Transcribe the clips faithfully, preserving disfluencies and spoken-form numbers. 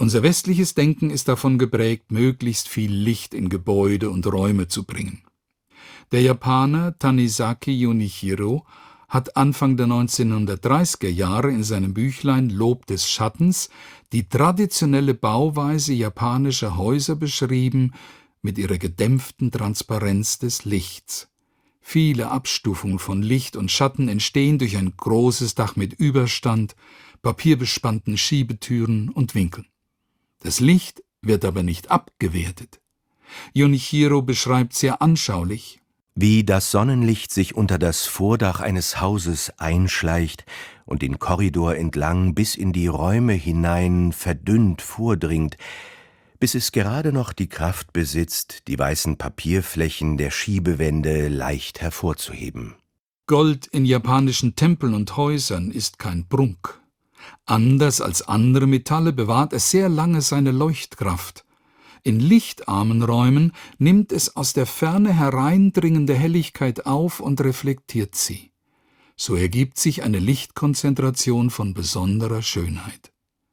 Unser westliches Denken ist davon geprägt, möglichst viel Licht in Gebäude und Räume zu bringen. Der Japaner Tanizaki Junichiro hat Anfang der neunzehnhundertdreißiger Jahre in seinem Büchlein Lob des Schattens die traditionelle Bauweise japanischer Häuser beschrieben mit ihrer gedämpften Transparenz des Lichts. Viele Abstufungen von Licht und Schatten entstehen durch ein großes Dach mit Überstand, papierbespannten Schiebetüren und Winkeln. Das Licht wird aber nicht abgewertet. Junichiro beschreibt sehr anschaulich: Wie das Sonnenlicht sich unter das Vordach eines Hauses einschleicht und den Korridor entlang bis in die Räume hinein verdünnt vordringt, bis es gerade noch die Kraft besitzt, die weißen Papierflächen der Schiebewände leicht hervorzuheben. Gold in japanischen Tempeln und Häusern ist kein Prunk. Anders als andere Metalle bewahrt es sehr lange seine Leuchtkraft. In lichtarmen Räumen nimmt es aus der Ferne hereindringende Helligkeit auf und reflektiert sie. So ergibt sich eine Lichtkonzentration von besonderer Schönheit.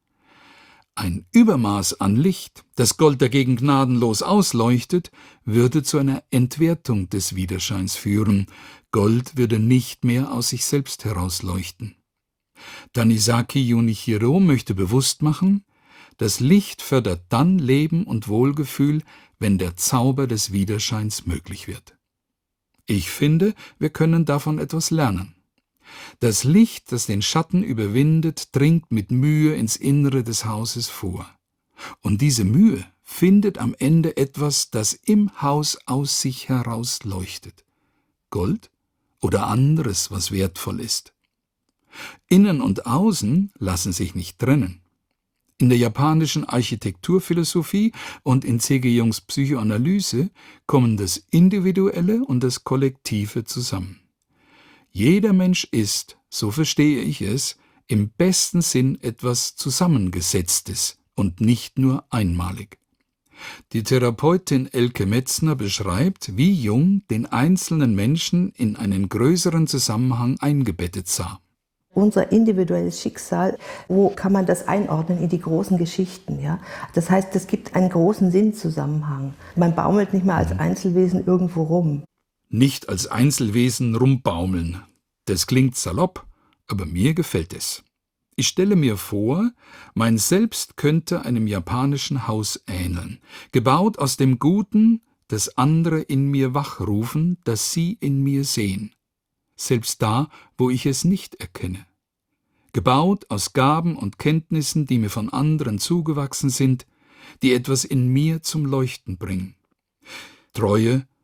Ein Übermaß an Licht, das Gold dagegen gnadenlos ausleuchtet, würde zu einer Entwertung des Widerscheins führen. Gold würde nicht mehr aus sich selbst herausleuchten. Tanizaki Junichiro möchte bewusst machen, das Licht fördert dann Leben und Wohlgefühl, wenn der Zauber des Widerscheins möglich wird. Ich finde, wir können davon etwas lernen. Das Licht, das den Schatten überwindet, dringt mit Mühe ins Innere des Hauses vor. Und diese Mühe findet am Ende etwas, das im Haus aus sich heraus leuchtet. Gold oder anderes, was wertvoll ist. Innen und Außen lassen sich nicht trennen. In der japanischen Architekturphilosophie und in C G Jungs Psychoanalyse kommen das Individuelle und das Kollektive zusammen. Jeder Mensch ist, so verstehe ich es, im besten Sinn etwas Zusammengesetztes und nicht nur einmalig. Die Therapeutin Elke Metzner beschreibt, wie Jung den einzelnen Menschen in einen größeren Zusammenhang eingebettet sah. Unser individuelles Schicksal, wo kann man das einordnen in die großen Geschichten? Ja? Das heißt, es gibt einen großen Sinnzusammenhang. Man baumelt nicht mehr als Einzelwesen irgendwo rum. Nicht als Einzelwesen rumbaumeln. Das klingt salopp, aber mir gefällt es. Ich stelle mir vor, mein Selbst könnte einem japanischen Haus ähneln, gebaut aus dem Guten, das andere in mir wachrufen, das sie in mir sehen. Selbst da, wo ich es nicht erkenne. Gebaut aus Gaben und Kenntnissen, die mir von anderen zugewachsen sind, die etwas in mir zum Leuchten bringen. Treue